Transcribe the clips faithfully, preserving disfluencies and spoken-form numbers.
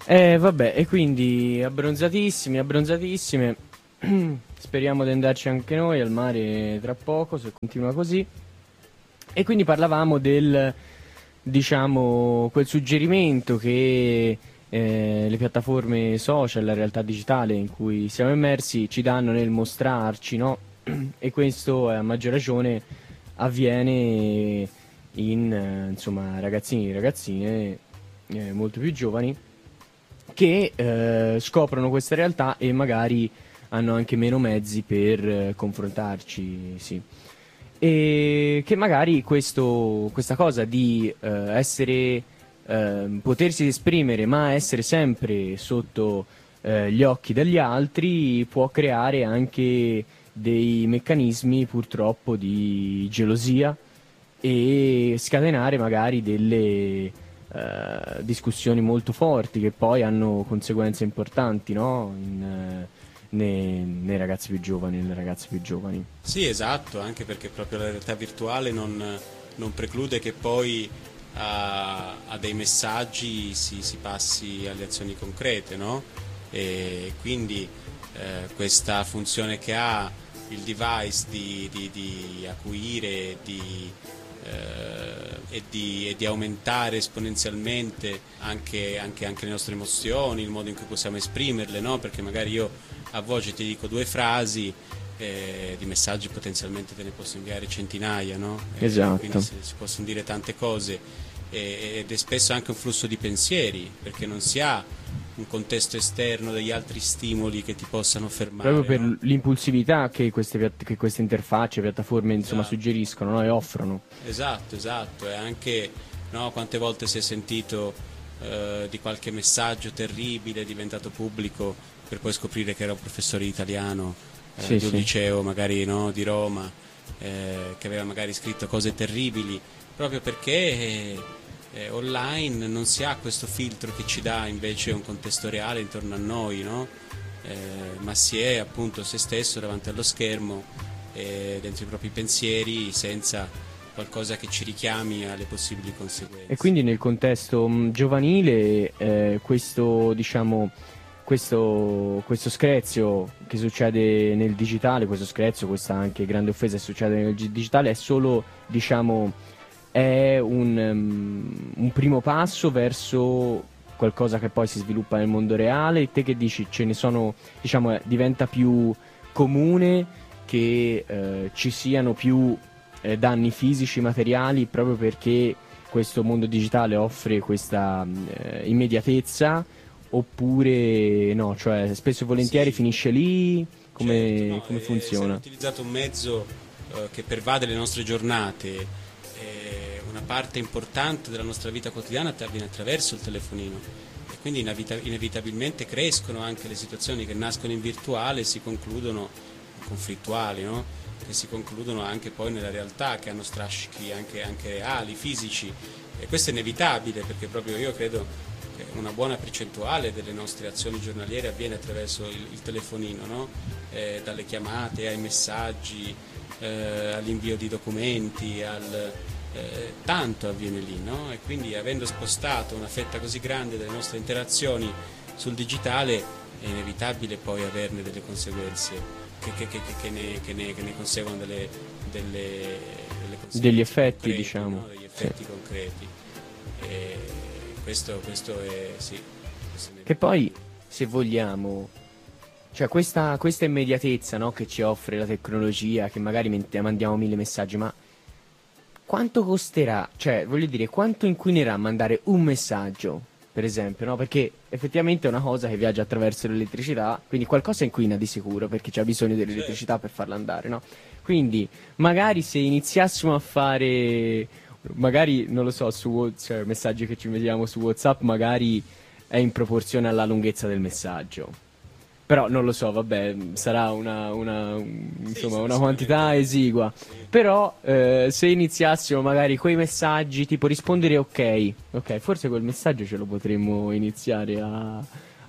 Eh, vabbè, e quindi abbronzatissimi, abbronzatissime. Speriamo di andarci anche noi al mare tra poco, se continua così. E quindi parlavamo del, diciamo, quel suggerimento che eh, le piattaforme social, la realtà digitale in cui siamo immersi, ci danno nel mostrarci, no? E questo, eh, a maggior ragione, avviene in, eh, insomma, ragazzini e ragazzine eh, molto più giovani che eh, scoprono questa realtà e magari hanno anche meno mezzi per eh, confrontarci, sì. E che magari questo, questa cosa di eh, essere, eh, potersi esprimere ma essere sempre sotto eh, gli occhi degli altri può creare anche dei meccanismi purtroppo di gelosia e scatenare magari delle eh, discussioni molto forti che poi hanno conseguenze importanti, no? In, eh, nei, nei ragazzi più giovani, nelle ragazze più giovani. Sì, esatto, anche perché proprio la realtà virtuale non, non preclude che poi a, a dei messaggi si, si passi alle azioni concrete, no? E quindi eh, questa funzione che ha il device di, di, di acuire, di eh, e, di, e di aumentare esponenzialmente anche, anche, anche le nostre emozioni, il modo in cui possiamo esprimerle, no? Perché magari io a voce ti dico due frasi, eh, di messaggi potenzialmente te ne posso inviare centinaia, no? Eh, Esatto. quindi si, si possono dire tante cose eh, ed è spesso anche un flusso di pensieri, perché non si ha un contesto esterno degli altri stimoli che ti possano fermare. Proprio per no? l'impulsività che queste, piatt- che queste interfacce, piattaforme insomma Esatto. suggeriscono, no? E offrono. Esatto, esatto, e anche no, quante volte si è sentito eh, di qualche messaggio terribile diventato pubblico per poi scoprire che era un professore di italiano eh, Sì, di un sì. liceo magari no, di Roma eh, che aveva magari scritto cose terribili proprio perché eh, eh, online non si ha questo filtro che ci dà invece un contesto reale intorno a noi, no? eh, ma si è appunto se stesso davanti allo schermo eh, dentro i propri pensieri senza qualcosa che ci richiami alle possibili conseguenze. E quindi nel contesto mh, giovanile eh, questo, diciamo, questo, questo screzio che succede nel digitale, questo screzio, questa anche grande offesa che succede nel gi- digitale è solo, diciamo, è un, um, un primo passo verso qualcosa che poi si sviluppa nel mondo reale. E te che dici? Ce ne sono, diciamo, eh, diventa più comune che eh, ci siano più eh, danni fisici, materiali, proprio perché questo mondo digitale offre questa eh, immediatezza, oppure no, cioè spesso e volentieri Sì, finisce lì, come, certo, no, come eh, essere funziona? utilizzato un mezzo eh, che pervade le nostre giornate, eh, una parte importante della nostra vita quotidiana avviene attraverso il telefonino e quindi inevita- inevitabilmente crescono anche le situazioni che nascono in virtuale e si concludono conflittuali, no? Che si concludono anche poi nella realtà, che hanno strascichi anche, anche reali, fisici e questo è inevitabile perché proprio io credo che una buona percentuale delle nostre azioni giornaliere avviene attraverso il, il telefonino, no? eh, dalle chiamate ai messaggi, eh, all'invio di documenti, al, eh, tanto avviene lì, no? E quindi avendo spostato una fetta così grande delle nostre interazioni sul digitale è inevitabile poi averne delle conseguenze che, che, che, che, ne, che, ne, che ne conseguono delle, delle, delle conseguenze Degli effetti, concreti, diciamo. no? Degli effetti Sì. concreti. E questo, questo è sì. Questo è Che poi, se vogliamo, cioè questa, questa immediatezza, no, che ci offre la tecnologia, che magari ment- mandiamo mille messaggi, ma quanto costerà? Cioè, voglio dire, quanto inquinerà mandare un messaggio, per esempio, no? Perché effettivamente è una cosa che viaggia attraverso l'elettricità, quindi qualcosa inquina di sicuro, perché c'è bisogno dell'elettricità per farla andare, no? Quindi, magari se iniziassimo a fare, magari, non lo so, su Whats- cioè, messaggi che ci vediamo su WhatsApp, magari è in proporzione alla lunghezza del messaggio. Però non lo so, vabbè, sarà una, una, un- Sì, insomma, sì, una quantità sicuramente esigua. sì. Però eh, se iniziassimo magari quei messaggi, tipo rispondere ok, ok, forse quel messaggio ce lo potremmo iniziare a,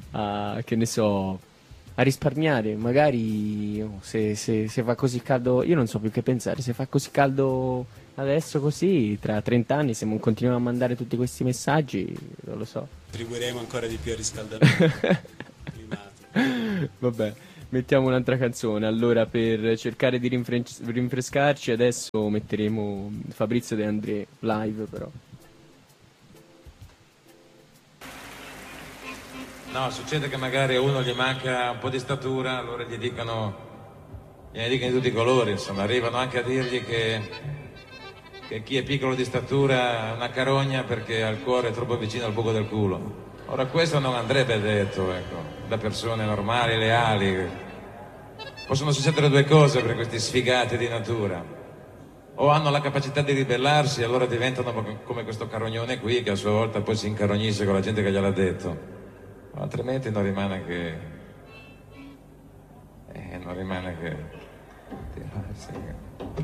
a che ne so, a risparmiare. Magari oh, se, se, se fa così caldo, io non so più che pensare, se fa così caldo adesso così, tra trenta anni, se non continuiamo a mandare tutti questi messaggi, non lo so. Contribuiremo ancora di più al riscaldamento climatico. Vabbè, mettiamo un'altra canzone. Allora, per cercare di rinfre- rinfrescarci, adesso metteremo Fabrizio De André live, però. No, succede che magari a uno gli manca un po' di statura, allora gli dicono, gliene dicono di tutti i colori, insomma, arrivano anche a dirgli che, che chi è piccolo di statura è una carogna perché ha il cuore troppo vicino al buco del culo. Ora questo non andrebbe detto, ecco, da persone normali, leali. Possono succedere due cose per questi sfigati di natura. O hanno la capacità di ribellarsi e allora diventano come questo carognone qui che a sua volta poi si incarognisce con la gente che gliel'ha detto. Altrimenti non rimane che eh, non rimane che tirarsi.